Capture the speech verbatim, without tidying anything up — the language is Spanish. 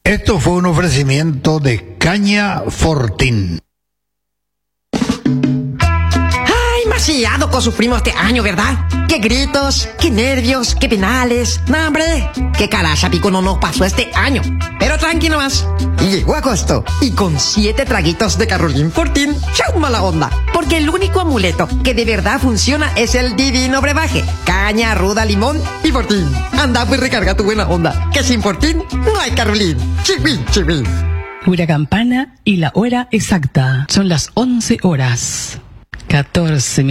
Esto fue un ofrecimiento de Caña Fortín. Demasiado que sufrimos este año, ¿verdad? Qué gritos, qué nervios, qué penales. No, hombre, qué caracha pico no nos pasó este año. Pero tranquilo más. Y llegó agosto. Y con siete traguitos de Carolín Fortín, ¡chau mala onda! Porque el único amuleto que de verdad funciona es el divino brebaje. Caña, ruda, limón y Fortín. Anda, pues recarga tu buena onda. Que sin Fortín no hay Carolín. Chivín, chivín. Pura campana y la hora exacta. Son las once horas. catorce